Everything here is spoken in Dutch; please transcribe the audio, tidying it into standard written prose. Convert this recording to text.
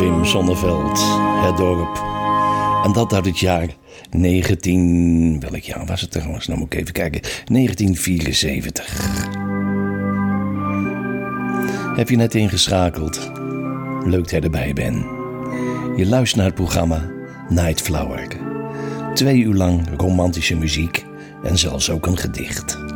Wim Sonneveld, Het Dorp. En dat uit het jaar 19... Welk jaar was het trouwens? Nou moet ik even kijken. 1974. Heb je net ingeschakeld? Leuk dat je erbij bent. Je luistert naar het programma Night Flower. 2 uur lang romantische muziek en zelfs ook een gedicht.